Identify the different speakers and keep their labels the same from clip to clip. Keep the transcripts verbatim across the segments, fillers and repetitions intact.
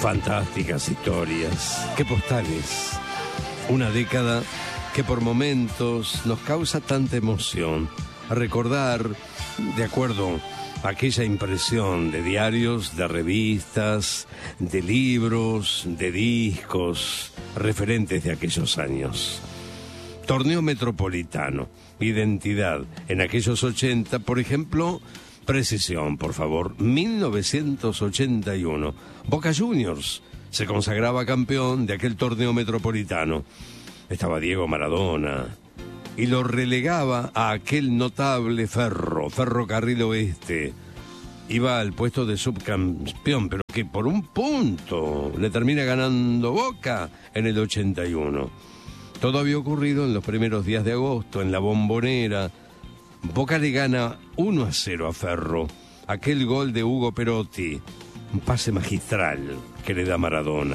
Speaker 1: Fantásticas historias, qué postales. Una década que por momentos nos causa tanta emoción. A recordar, de acuerdo a aquella impresión de diarios, de revistas, de libros, de discos, referentes de aquellos años. Torneo Metropolitano, identidad en aquellos ochenta, por ejemplo, precisión, por favor, mil novecientos ochenta y uno. Boca Juniors se consagraba campeón de aquel torneo metropolitano. Estaba Diego Maradona y lo relegaba a aquel notable Ferro, Ferrocarril Oeste. Iba al puesto de subcampeón, pero que por un punto le termina ganando Boca en el ochenta y uno. Todo había ocurrido en los primeros días de agosto, en la Bombonera. Boca le gana uno a cero a Ferro. Aquel gol de Hugo Perotti, un pase magistral que le da Maradona,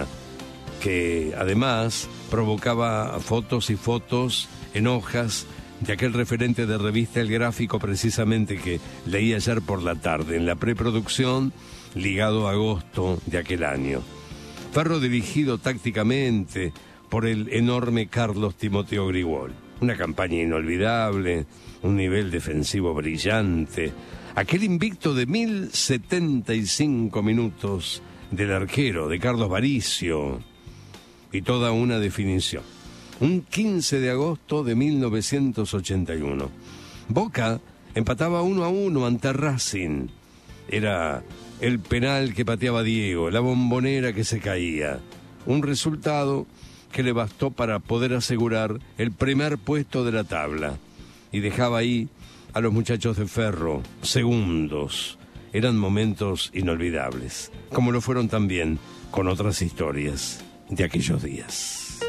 Speaker 1: que además provocaba fotos y fotos en hojas de aquel referente de revista El Gráfico, precisamente, que leí ayer por la tarde, en la preproducción, ligado a agosto de aquel año. Ferro dirigido tácticamente por el enorme Carlos Timoteo Grigol. Una campaña inolvidable, un nivel defensivo brillante, aquel invicto de mil setenta y cinco minutos del arquero, de Carlos Varicio, y toda una definición. Un quince de agosto de mil novecientos ochenta y uno. Boca empataba uno a uno ante Racing. Era el penal que pateaba Diego, la Bombonera que se caía. Un resultado que le bastó para poder asegurar el primer puesto de la tabla. Y dejaba ahí a los muchachos de Ferro, segundos. Eran momentos inolvidables, como lo fueron también con otras historias de aquellos días.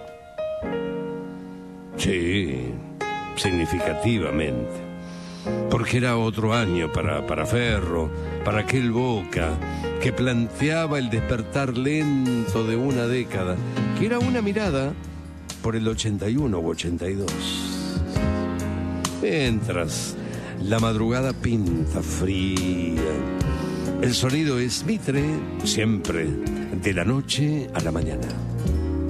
Speaker 1: Sí, significativamente. Porque era otro año para, para Ferro, para aquel Boca que planteaba el despertar lento de una década, que era una mirada por el ochenta y uno u ochenta y dos. Mientras la madrugada pinta fría, el sonido es Mitre, siempre de la noche a la mañana.